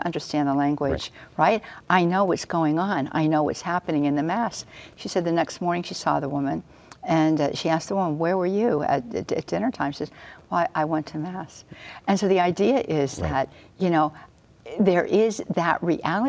to understand the language, right? I know what's going on. I know what's happening in the Mass. She said the next morning she saw the woman, and she asked the woman, where were you at dinner time? She says, well, I went to Mass. And so the idea is that, you know, there is that reality.